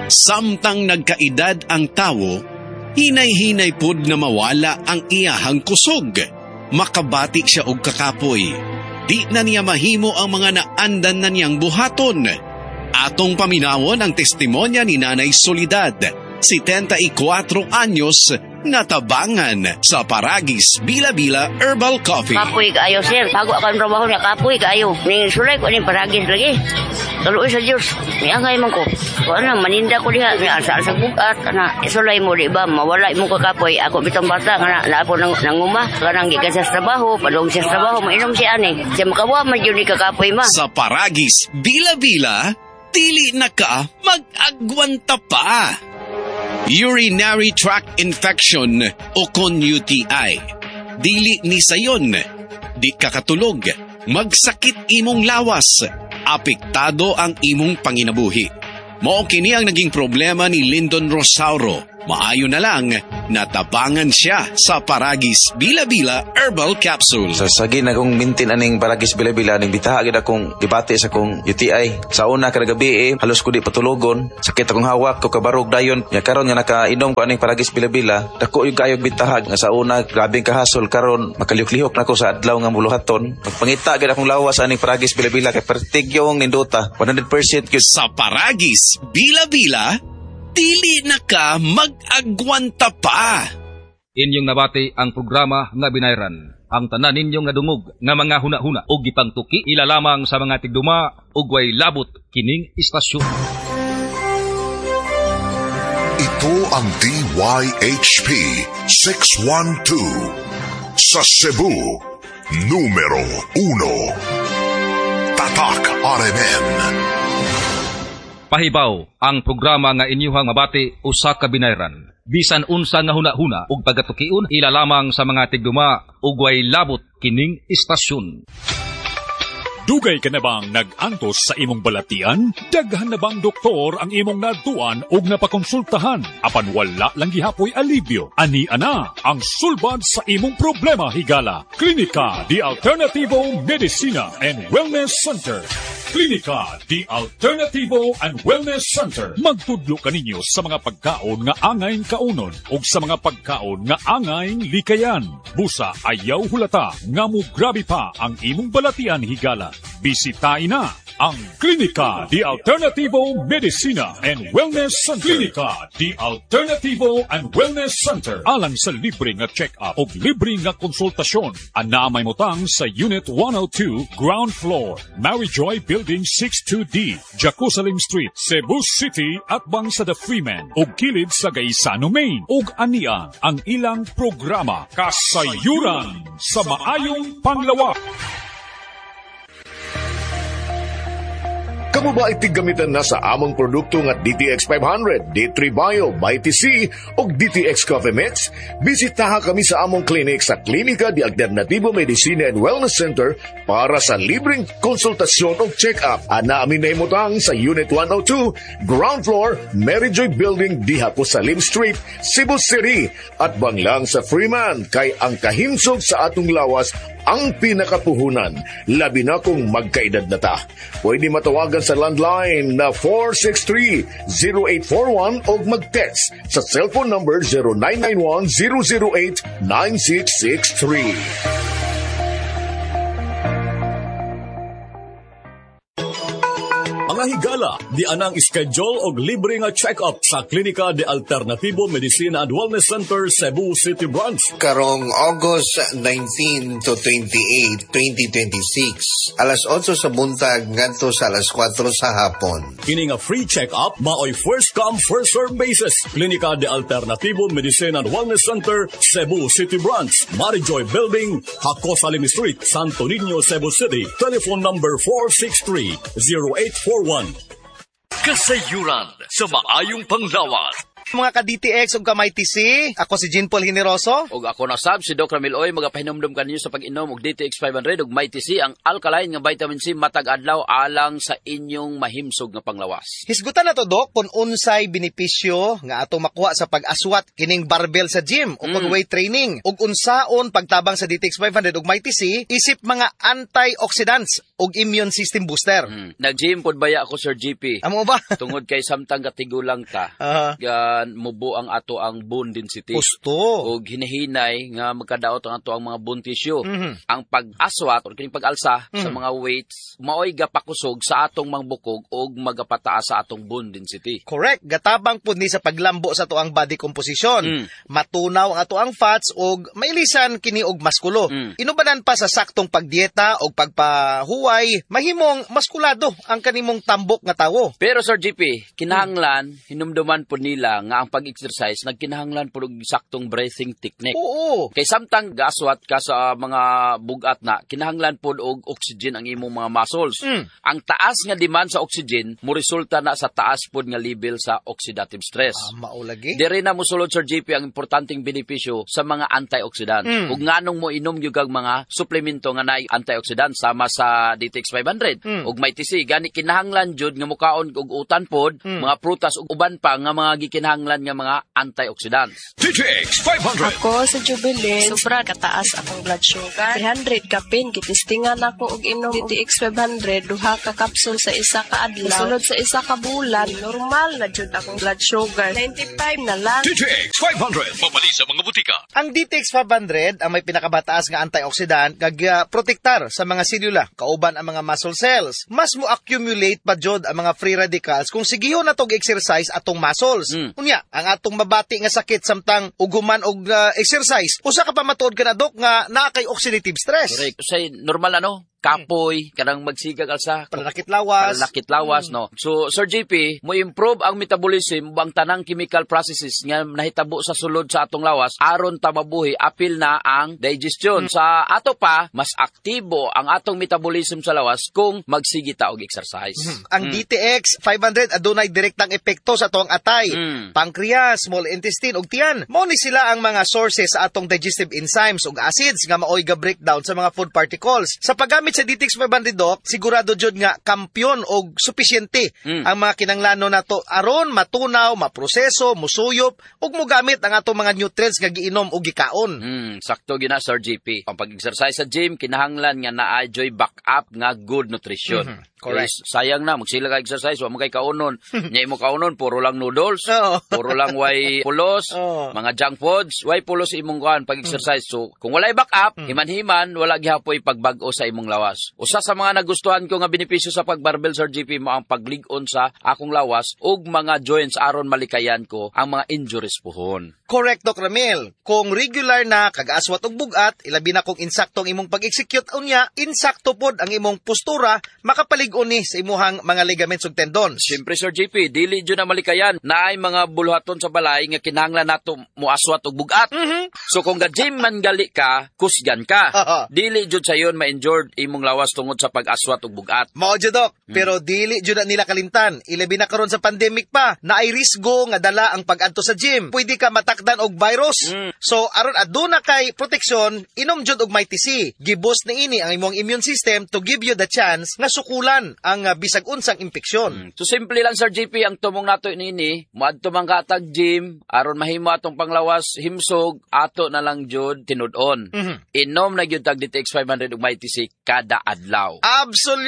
Samtang nagkaedad ang tawo, hinay-hinay pud na mawala ang iyahang kusog. Makabati siya og kakapoy. Di na niya mahimo ang mga naandan na niyang buhaton. Atong paminawon ang testimonya ni Nanay Soledad, 74 anyos, natabangan sa Paragis Bila-Bila Herbal Coffee. Kapoy kaayo, sir. Bago ako ang trabaho niya, kapoy kaayo. Ning sulay ko ning Paragis lagi. Taluoy sa Diyos. Niangay man ko. Kung ano, maninda ko diha. Asa sa bugat. Isulay mo, di ba? Mawala mo ka kapoy. Ako bitang bata. Na ako nanguma. Kanang gikan sa trabaho. Padong sa trabaho. Mainom si ani. Siya makawa man yun ni kakapoy ma. Sa Paragis Bila-Bila, dili na ka mag-agwanta pa. Urinary tract infection o kon UTI. Dili ni sayon. Di kakatulog. Magsakit imong lawas. Apektado ang imong panginabuhi. Mao kini ang naging problema ni Lyndon Rosauro. Maayo na lang, natabangan siya sa Paragis Bila-Bila Herbal Capsule. Sa sagi na kong mintin aning Paragis Bila-Bila, ning bitahagin akong dibati sa kong UTI. Sa una kada gabi halos ko di patulogon. Sakit akong hawak ko kabarog dayon. Ya karon nga nakainom ko aning Paragis Bila-Bila, dako yung kayog bitahag nga sa una grabing kahasol karon makaliok-lihok nako sa adlaw nga muluhaton. Magpangita gid akong lawas aning Paragis Bila-Bila kay pertigyong nindota 100% yun. Sa Paragis Bila-Bila, dili na ka mag-agwanta pa. Inyong nabati ang programa nga binayran. Ang tanan ninyong nadungog nga mga huna-huna o gipangtuki ilalamang sa mga tigduma ug way labot kining istasyon. Ito ang DYHP 612 sa Cebu, numero 1. Tatak RMN. Pahibaw ang programa nga inyuhang mabati usa ka binayran. Bisan unsa nga huna-huna ug pagatukion ilalamang sa mga tigduma ug way labot kining istasyon. Dugay ka na bang nag-antos sa imong balatian? Daghan na bang doktor ang imong naduan ug napakonsultahan? Apan wala lang gihapoy alibyo. Ani ana ang sulbad sa imong problema higala. Klinika di Alternativo Medicina and Wellness Center. Klinika di Alternativo and Wellness Center. Magtudlo kaninyo sa mga pagkaon nga angayn kaunon ug sa mga pagkaon nga angayn likayan. Busa ayaw hulata nga mo grabe pa ang imong balatian higala. Bisitahin na ang Klinika di Alternativo Medicina and Wellness Center. Klinika di Alternativo and Wellness Center. Alang sa libre nga check-up o libre nga konsultasyon. Anamay mo tang sa Unit 102, Ground Floor, Mary Joy Building 62D, Jerusalem Street, Cebu City at bang sa The Freeman o kilid sa Gaisano, Maine. Ug ania ang ilang programa Kasayuran sa Maayong Panglawak. Kamu ba itigamitan na sa among produkto nga DTX 500, D3 Bio, ByTC o DTX Coffee Mix? Bisitaha kami sa among clinic sa Klinika di Alternativo Medicina and Wellness Center para sa libreng konsultasyon o check-up. Anaamin na imutang sa Unit 102, Ground Floor, Mary Joy Building, diha po sa Lim Street, Cebu City. At banglang sa Freeman, kay ang kahimsog sa atong lawas ang pinakapuhunan, labi na kung magkaedad na ta. Pwede matawagan sa landline na 463-0841 o mag-text sa cellphone number 0991-008-9663. Mga higala, di anang schedule og libre nga check-up sa Klinika de Alternativo Medicina and Wellness Center, Cebu City Branch. Karong August 19 to 28, 2026. Alas 8 sa buntag ngadto sa alas 4 sa hapon. Kini nga free check-up, maoy first come, first serve basis. Klinika de Alternativo Medicina and Wellness Center, Cebu City Branch, Marijoy Building, Hacosalim Street, Santo Niño, Cebu City. Telephone number 463-0841. Kasayuran sa Maayong Panglawak. Mga ka-DTX ug ka-MyTC, ako si Jean Paul Generoso. Ug ako na sab si Dr. Miloy, magapahinumdum kanyo sa pag-inom og DTX 500 ug MyTC, ang alkaline nga vitamin C matag adlaw alang sa inyong mahimsog nga panglawas. Hisgutan na to, Dok, kung unsay benepisyo nga ato makuha sa pag-aswat kining barbell sa gym o kung weight training ug unsaon pagtabang sa DTX 500 ug MyTC isip mga antioxidants og immune system booster. Nag-gym pod baya ako, Sir GP. Amo ba? Tungod kay samtang katigulang ta, mubo ang ato ang bone density. Gusto. O hinahinay nga magkadaot ang ato ang mga bone tissue. Ang pag-aswat o kining pag-alsa sa mga weights, maoy gapakusog sa atong mga bukog o magapataas sa atong bone density. Correct. Gatabang po ni sa paglambo sa ato ang body composition. Matunaw ang ato ang fats o mailisan kini og maskulo. Inubanan pa sa saktong pagdieta o pagpahuway, mahimong maskulado ang kanimong tambok nga tawo. Pero Sir GP, kinahanglan, hinumduman po nila nga ang pag-exercise, nagkinahanglan po og saktong breathing technique. Oo. Kay samtang gaswat ka sa mga bugat na, kinahanglan po og oxygen ang imong mga muscles. Ang taas nga demand sa oxygen, mo resulta na sa taas po nga level sa oxidative stress. Maulagi. Dire na musulod, Sir GP, ang importanteng benepisyo sa mga antioxidant. Ug nganong mo inom gyud kag mga suplemento nga naay antioxidant sama sa DTX 500 ug may TC gani kinahanglan jud nga mukaon og utan pod, mga prutas ug uban pa nga mga gikinahanglan nga mga antioxidants. DTX 500. Ako sa Jubilee, sobra kataas akong blood sugar. 300 kapin, kitistingan ako og inom DTX 500, duha ka kapsul sa isa ka adlaw. Sulod sa isa ka bulan, normal na jud akong blood sugar. 95 na lang. DTX 500. Mabali sa mga butika. Ang DTX 500 ang may pinakabataas nga antioxidant kag protektar sa mga selula kauban ang mga muscle cells. Mas mo accumulate pa jud ang mga free radicals kung sigihon natog exercise atong muscles. Unya, ang atong mabati nga sakit samtang uguman og exercise, usa ka pa matuod ka na dok nga naa kay oxidative stress. Correct. Say normal kapoy, kanang magsigag alsa. Pananakit lawas. No? So, Sir JP, mo improve ang metabolism ang tanang chemical processes nga nahitabo sa sulod sa atong lawas aron ta mabuhi apil na ang digestion. Sa ato pa, mas aktibo ang atong metabolism sa lawas kung magsigita og exercise. Ang DTX 500 adunay direktang epekto sa atong atay, pancreas, small intestine ug tiyan. Mao ni sila ang mga sources sa atong digestive enzymes ug acids nga maoy ga breakdown sa mga food particles. Sa paggamit sa DTX 500 Doc, sigurado jud nga kampyon o supisyente ang mga kinanglanon nato aron matunaw, maproseso, musuyop ug mogamit ang atong mga nutrients nga giinom o gikaon. Sakto gina Sir GP. Ang pag-exercise sa gym kinahanglan nga naa joy backup nga good nutrition. Correct. Sayang na magsila ka exercise wa mo kay kaunon. Nya imo kaunon puro lang noodles, puro lang way pulos, mga junk foods, way pulos imong kuan pag-exercise. So kung walay backup, himan-himan wala gihapoy pagbag-o sa imong lawas. Usa sa mga nagustuhan ko nga benepisyo sa pagbarbell Sir GP mo ang paglig-on sa akong lawas ug mga joints aron malikayan ko ang mga injuries puhon. Correct, Doc Ramil. Kung regular na kag-aswat og bugat, ilabi na kung insakto ang imong pag-execute unya, insakto pod ang imong postura, makapalig-on ni sa imuhang mga ligaments ug tendons. Siyempre Sir GP, dili jud na malikayan naay mga buluhaton sa balay nga kinahanglan nato moaswat og bugat. So kung ga-gym man gali ka, kusgan ka. Dili jud sayon ma-injured imong lawas tungod sa pag-aswat og bugat. Mao jud Doc, pero dili jud na nila kalimtan. Ilabi na karon sa pandemic pa, naay risgo nga dala ang pag-adto sa gym. Pwede ka matakdan og virus. So aron aduna kay proteksyon, inom jud og may TC. Giboost ni ini ang imong immune system to give you the chance nga sukulan ang bisag unsang impeksyon. So simple lang Sir JP ang tumong nato ini, moadto man ka tag gym aron mahimo atong panglawas himsog ato na lang jud tinud-on. Inom na gyud tag DTX 500 ug may TC kada adlaw. Absolutely.